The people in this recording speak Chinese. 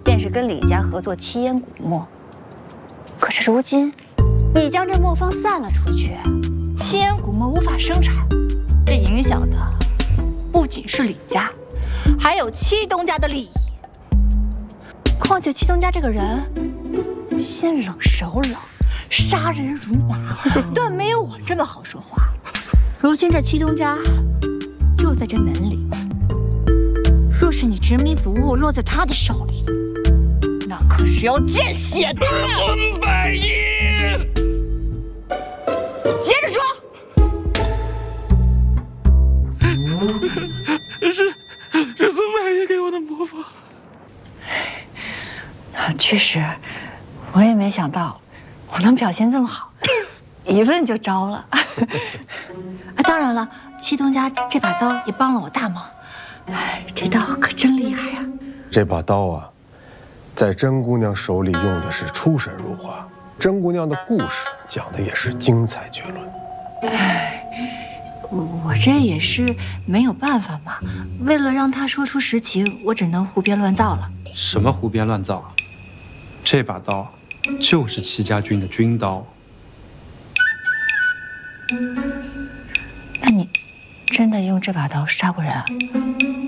便是跟李家合作七烟古墨。可是如今，你将这墨坊散了出去，七烟古墨无法生产，这影响的不仅是李家，还有戚东家的利益。况且戚东家这个人，心冷手冷，杀人如麻，断没有我这么好说话。如今这戚东家就在这门里，若是你执迷不悟，落在他的手里，那可是要见血的。 孙百亿， 接着说。 是孙百亿给我的魔方。 确实，我也没想到我能表现这么好，一问就招了。当然了，戚东家这把刀也帮了我大忙。这刀可真厉害呀！ 这把刀啊，在甄姑娘手里用的是出神入化，甄姑娘的故事讲的也是精彩绝伦。 我这也是没有办法嘛，为了让他说出实情，我只能胡编乱造了。 什么胡编乱造啊？这把刀就是戚家军的军刀。 那你真的用这把刀杀过人啊？